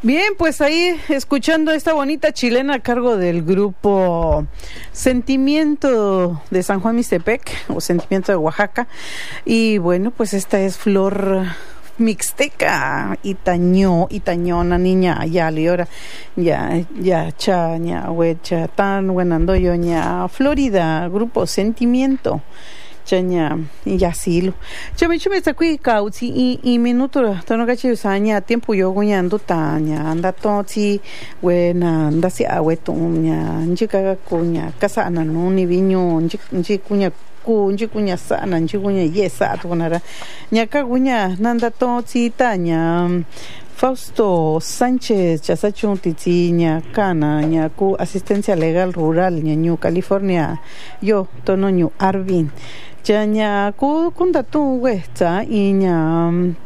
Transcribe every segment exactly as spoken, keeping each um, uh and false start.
Bien, pues ahí escuchando esta bonita chilena a cargo del grupo Sentimiento de San Juan Mixtepec o Sentimiento de Oaxaca. Y bueno, pues esta es Flor Mixteca, Itañó, Itañona, niña, ya, liora, ya, ya, cha, ña, huecha, tan, buenandoyo, ña, Florida, grupo Sentimiento. Chaña ya silo chame chame está kui kauti y y minuto tono gachi usanya tiempo yo guñando taña anda toti buena anda si awetuña njika kuña casa na no ni viño nji kuña ku nji kuña sana nji kuña yesa tonara ñaka kuña nanda toti taña Fausto Sánchez Chasachun Titiña Cana ñaku asistencia legal rural ñañu California yo tonoñu Arvin Chaña ku kundatu westa iña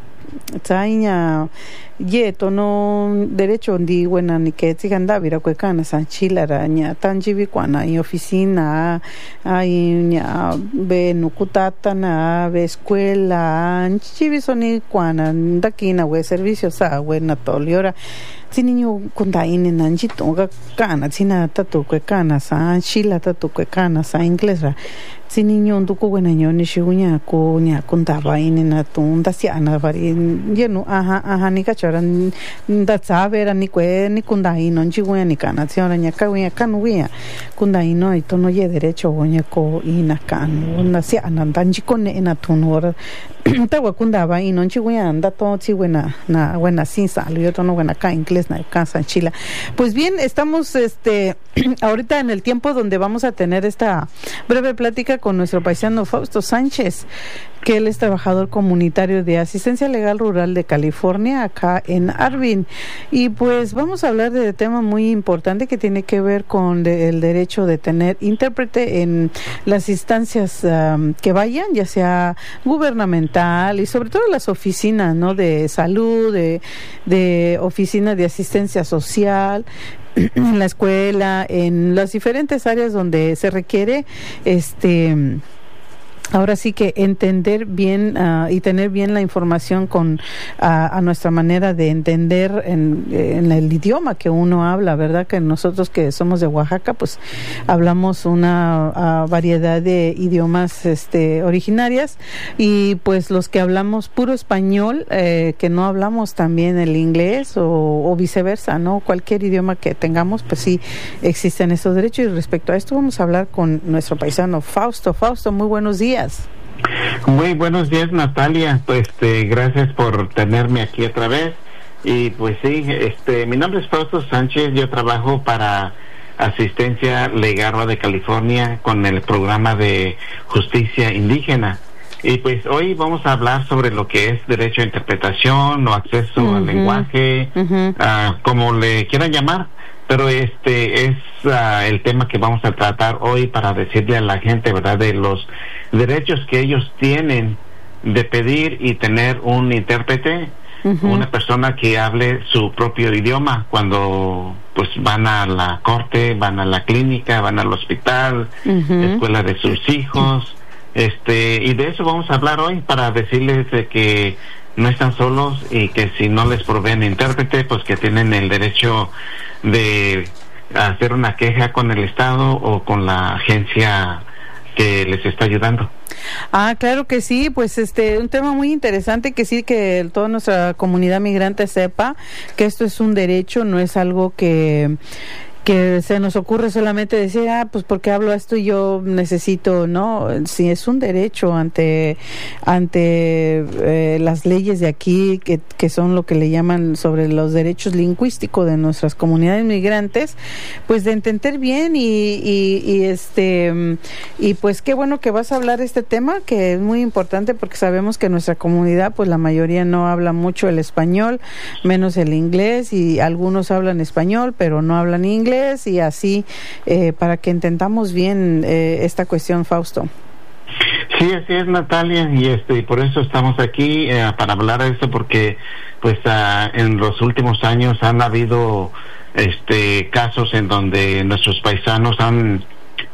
taiña yeto no derecho ndi buena ni que tiganda vira kwe kana san chilara ña tanjibi kwana y oficina ay ña be nukutata na be escuela chibi soni kwana ndakina we servicio sa we na toliora tiniño kundaine nanjito ga kana tina tatu kwe kana san chila tatu kwe kana sa inglesa tiniño nduko buena ñoni shiguña ko ña kundaba ine na tunda siana vari yenu aha aha ni kachara nda tsavera ni kwe ni kundaino njiguña ni kana tsiora ña kawiña kanuwiña kundaino ito no ye derecho goña ko ina kanu na siana ndanjikone na tunora tawa kundaba ino njiguña anda to ti buena na buena sin sal yo tono buena ka inglés na casa en Chile. Pues bien, estamos este ahorita en el tiempo donde vamos a tener esta breve plática con nuestro paisano Fausto Sánchez, que él es trabajador comunitario de asistencia legal rural de California, acá en Arvin. Y pues vamos a hablar de un tema muy importante que tiene que ver con de, el derecho de tener intérprete en las instancias um, que vayan, ya sea gubernamental y sobre todo las oficinas, ¿no? De salud, de, de oficina de asistencia social, en la escuela, en las diferentes áreas donde se requiere este ahora sí que entender bien uh, y tener bien la información con uh, a nuestra manera de entender en, en el idioma que uno habla, ¿verdad? Que nosotros que somos de Oaxaca, pues hablamos una uh, variedad de idiomas este originarias y pues los que hablamos puro español, eh, que no hablamos también el inglés o, o viceversa, ¿no? Cualquier idioma que tengamos, pues sí existen esos derechos y respecto a esto vamos a hablar con nuestro paisano Fausto. Fausto, muy buenos días. Muy buenos días, Natalia. Pues este, gracias por tenerme aquí otra vez. Y pues sí, este, mi nombre es Fausto Sánchez. Yo trabajo para Asistencia Legal de California con el programa de justicia indígena. Y pues hoy vamos a hablar sobre lo que es derecho a interpretación o acceso uh-huh. al lenguaje, uh-huh. uh, como le quieran llamar. Pero este es uh, el tema que vamos a tratar hoy para decirle a la gente, ¿verdad?, de los derechos que ellos tienen de pedir y tener un intérprete, uh-huh. una persona que hable su propio idioma cuando pues van a la corte, van a la clínica, van al hospital, uh-huh. escuela de sus hijos, este y de eso vamos a hablar hoy para decirles de que no están solos y que si no les proveen intérprete, pues que tienen el derecho de hacer una queja con el Estado o con la agencia que les está ayudando. Ah, claro que sí, pues este un tema muy interesante que sí que toda nuestra comunidad migrante sepa que esto es un derecho, no es algo que que se nos ocurre solamente decir, ah, pues porque hablo esto y yo necesito, no, sí es un derecho ante ante eh, las leyes de aquí que, que son lo que le llaman sobre los derechos lingüísticos de nuestras comunidades migrantes, pues de entender bien y, y, y este y pues qué bueno que vas a hablar de este tema que es muy importante porque sabemos que nuestra comunidad pues la mayoría no habla mucho el español, menos el inglés y algunos hablan español pero no hablan inglés y así eh, para que entendamos bien eh, esta cuestión, Fausto. Sí, así es, Natalia, y este por eso estamos aquí eh, para hablar de esto porque pues uh, en los últimos años han habido este casos en donde nuestros paisanos han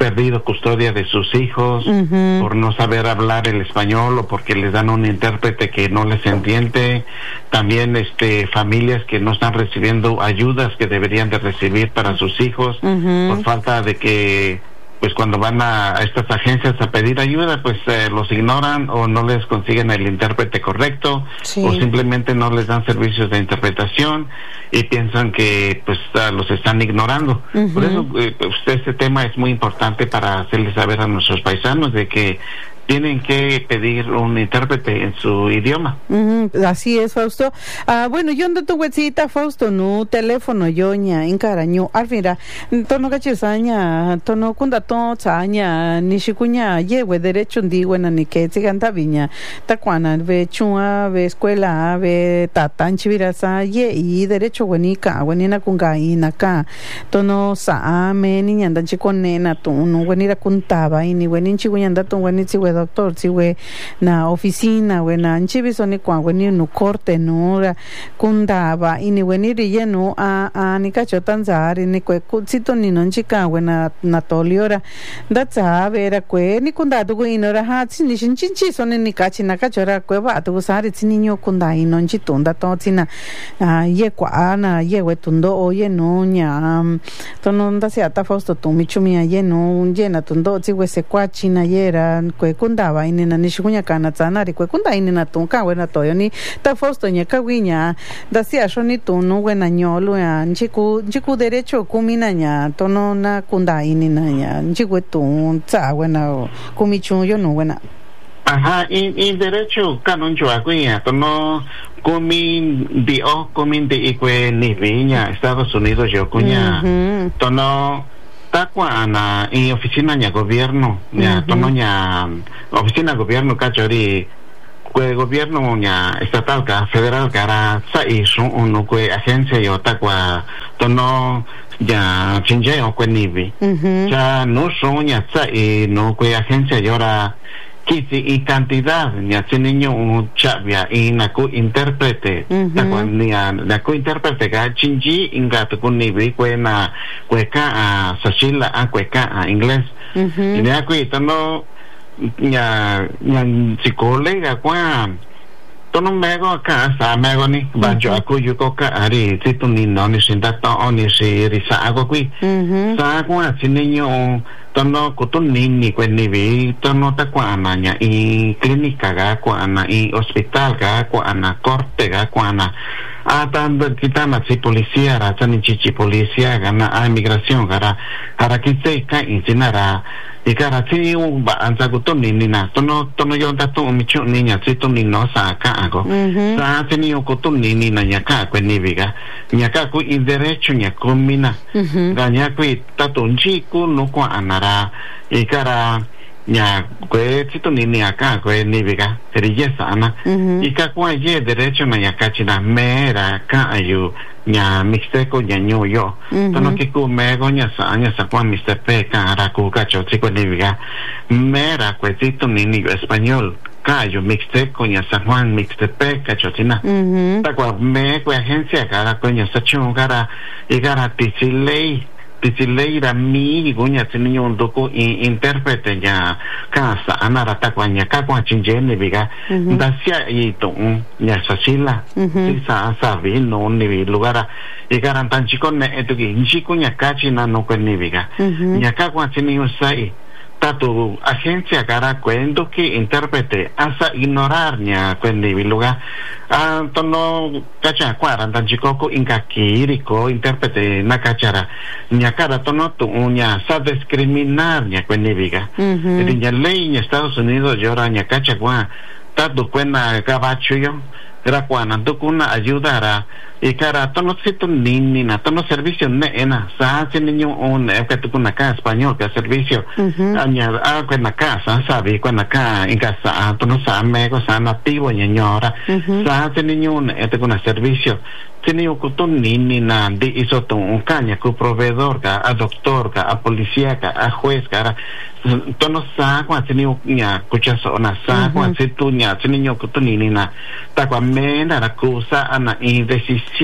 perdido custodia de sus hijos, uh-huh. por no saber hablar el español o porque les dan un intérprete que no les entiende. También este familias que no están recibiendo ayudas que deberían de recibir para sus hijos, uh-huh. por falta de que pues cuando van a, a estas agencias a pedir ayuda, pues eh, los ignoran o no les consiguen el intérprete correcto, sí. o simplemente no les dan servicios de interpretación y piensan que pues uh, los están ignorando. Uh-huh. Por eso eh, pues, este tema es muy importante para hacerles saber a nuestros paisanos de que tienen que pedir un intérprete en su idioma. Uh-huh. Así es, Fausto. Ah, bueno, yo ando tu huesita, Fausto, no teléfono yo ña encaraño. Alfira, tono cachisaña, tono kunda to chaña, nishikuña, yewe derecho ndi buena ni que tiganta viña. Tacuana, ve chua, ve escuela, ve tatan chivirasa, ye y derecho buenica, buenina kunga inaka. Tono sa me niña andan chiconena, tu no buenira kuntaba, y ni buenin chiguñanda tu buenichi doctor, si we na oficina, we na nchibiso ni kwa we ni no corte no kundaba ini we ni riye no a a ni kacho tanzari ni kwe kutsito ni no nchika we na na toliora datsa vera kwe ni kunda tu inora ha chini chinchi so ni kachi na kachora kwe ba tu sari chini nyo kunda ino nchitunda to china ye kwa na ye we tundo o ye no nya to no nda se ata Fausto tu michumia ye no ye na tundo chi we se kwa china yera kwe kundaba ini na nishikunya kana tsanari kwe kunda ini na tunka wena toyo ni ta Fausto nya kawinya dasia shoni tunu wena nyolu ya nchiku nchiku derecho kumina nya tono na kunda ini na nya nchiku tun tsa wena kumichu yo no wena. Ajá, y, y derecho canon chuacuya, tono kumin di o kumin di ikwe ni viña Estados Unidos yo cuña uh-huh. tono takwa na y oficina ña gobierno ña uh-huh. tono ña oficina gobierno kachori kwe gobierno ña estatal ka federal kara sa y su uno kwe agencia yo takwa tono ya chinje o kwe nivi uh-huh. ya no son ña sa y no kwe agencia yo ra kisi y cantidad ña si niño un chavia y na ku intérprete uh-huh. takwa ña na ku intérprete ka chinji inga tu nivi kwe na kwe ka a sashila a kwe ka a inglés uh-huh. y na ku itano ña ña psicóloga kwa tono mego acá sa mego ni banjo aku yuko ka ari situ ni no ni sinda to oni si risa ako kui sa kwa siniño tono kutun ni ni kwen ni vi tono ta kwa ananya i klinika ga kwa ana i hospital ga kwa ana corte ga kwa ana atan kita na si policía ra tani chichi policía ga na a inmigración gara gara kitse ka insinara y cara si un ba anza kutun ni ni na tono tono yo ta to mi chu ni nya si to ni no sa ka ako sa tini o kutun ni ni na nya ka kwen ni viga nya ka ku i derecho nya kumina ga nya ku ta tunji ku no kwa anara y cara nya kwe chito ni ni acá kwe ni viga seriyesa ana y ka kwa ye derecho na nya ka china mera ka ayu nya mixteco nya nyo yo tono ki ku mego nya sa nya sa kwa mixtepe ka ara ku ka cho chiko ni viga mera kwe chito ni ni español ka ayu mixteco nya San Juan mixtepe ka cho china ta kwa me kwe agencia ka ara kwe nya sa chung cara y cara tisilei Tisileira mi gunya tiniño un doku intérprete ya casa anara takwa nya kakwa chinjene biga dasia y to nya sasila sa sa vi no ni lugara y garantan chico ne etuki chico nya kachi na no kwen ni biga nya kakwa tiniño sai tatu agencia cara cuento que intérprete asa ignorar nya kwen ni lugar ah tono kacha kwara dan chikoko inka kiriko intérprete na kachara nya cara tono tu nya sa discriminar nya kwen ni biga de nya ley en Estados Unidos llora nya kacha kwa tatu kwena gabacho yo era cuando tukuna ayudara y cara tono sito nini na tono servicio ne ena sa hace niño un que tukuna ka español que servicio aña a cuena casa sabe cuena ka en casa tono sa mego sa nativo ñora sa hace niño un este con servicio tiene un cutón nini na de hizo un caña ku proveedor ka a doctor ka a policía ka a juez ka tono sa kwa tiene nya kuchaso na sa kwa situ nya tiene un cutón nini na ta kwa mena la cosa ana indecisión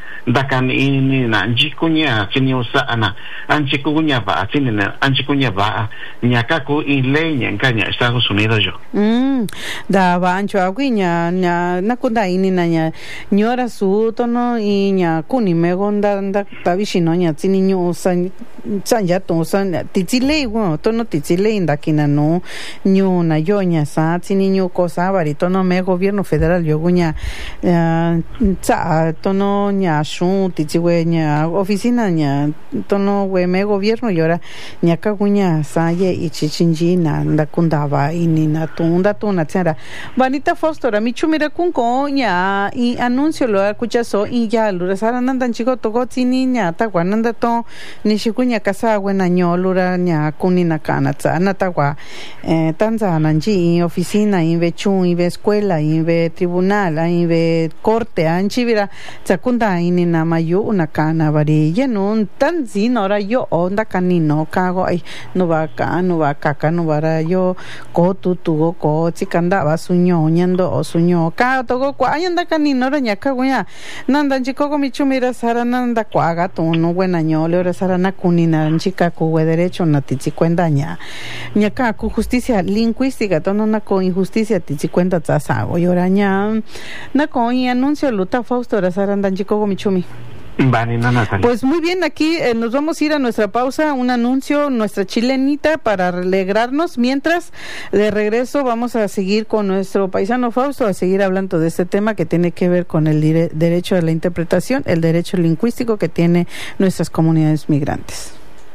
dakan ini na jikunya ciniusa ana anchikunya ba cinina anchikunya ba nyaka ku ile nyankanya Estados Unidos yo mm da ba ancho aguinya nya nakunda ini na nya nyora su tono i nya kuni megonda nda tabishino nya cininyo san sanja to san titile wo tono titile indakina no nyo na yo nya sa cininyo cosa barito no me gobierno federal yo gunya cha tono nya shu tichiwe nya oficina nya tono we me gobierno yora nya kagunya saye ichichinji na ndakundaba ini na tunda tuna tsara vanita fostora michumira kunko nya i anuncio lo escuchaso y ya lura sara nandan chico toko tini nya ta gwananda to nishikunya kasa wena nyolura nya kunina kana tsa natagwa eh tanza nanji oficina invechu inve escuela inve tribunal inve corte anchivira tsakunda ini na mayu una kana bari ya no tan sin ahora yo onda kanino kago ay no va ka no va kaka no bara yo ko tu tu ko chikanda ba suño nyando o suño ka to ko kwa anda kanino ra nya kagoya nanda chiko ko michumira sara nanda kwaga to no buena nyole ora sara na kunina chika ku we derecho na tichikwenda nya nya ka ku justicia lingüística to no na ko injusticia tichikwenda tsasa o yora nya na ko y anuncio luta Fausto ora sara ndan chiko ko michumi. Pues muy bien, aquí eh, nos vamos a ir a nuestra pausa, un anuncio, nuestra chilenita para alegrarnos, mientras de regreso vamos a seguir con nuestro paisano Fausto, a seguir hablando de este tema que tiene que ver con el dire- derecho a la interpretación, el derecho lingüístico que tienen nuestras comunidades migrantes.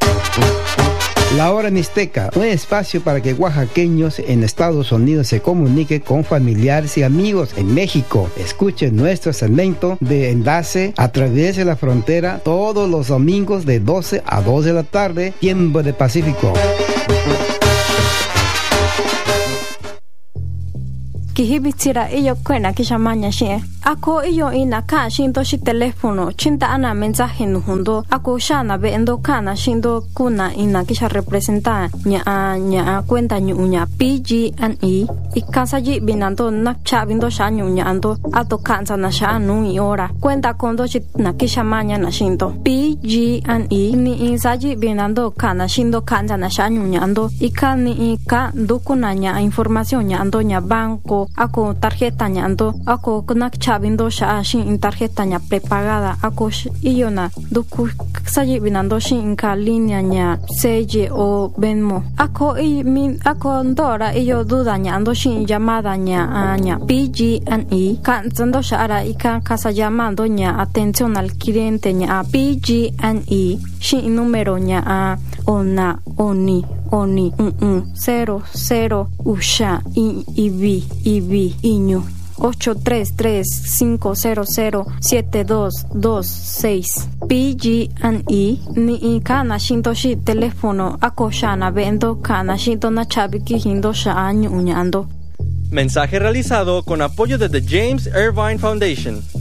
La Hora Mixteca, un espacio para que oaxaqueños en Estados Unidos se comuniquen con familiares y amigos en México. Escuchen nuestro segmento de enlace a través de la frontera todos los domingos de doce a dos de la tarde, tiempo de Pacífico. Kihibitira iyo kwena kishamanya shie ako iyo ina ka shindo shi telefono chinta ana mensaje nuhundo ako shana be endo kana shindo kuna ina kisha representa nya nya cuenta nyu nya P G and E ikasaji binando na cha bindo sha nyu nya ando ato kanza na sha nu i ora cuenta kondo shi na kishamanya na shindo P G and E ni insaji binando kana shindo kanza na sha nyu nya ando ikani ika dukuna nya información nya ando nya banco ako tarjeta nya ando ako kunak chabindo sha shin tarjeta nya prepagada ako iyona duku saji binando shin ka línea nya Seye o Venmo ako i min ako ndora iyo duda nya ando shin llamada nya nya P G and E kan zando sha ara ikan casa llamando nya atención al cliente nya P G and E shin número nya a ona oni oni un un cero cero usha i ibi ibi iño ocho tres tres cinco cero cero siete dos dos seis P G and E ni kana shinto shi teléfono akoshana vendo kana shinto na chabiki hindo sha año uñando. Mensaje realizado con apoyo de The James Irvine Foundation.